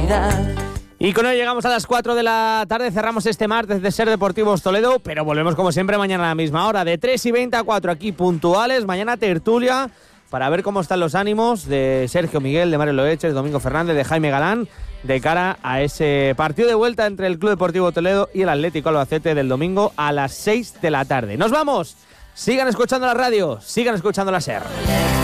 oportunidad. Y con ello llegamos a las 4 de la tarde, cerramos este martes de Ser Deportivos Toledo, pero volvemos como siempre mañana a la misma hora, de 3:20 a 4 aquí puntuales, mañana tertulia, para ver cómo están los ánimos de Sergio Miguel, de Mario Loeches, de Domingo Fernández, de Jaime Galán, de cara a ese partido de vuelta entre el Club Deportivo Toledo y el Atlético Albacete del domingo a las 6 de la tarde. ¡Nos vamos! Sigan escuchando la radio, sigan escuchando la SER.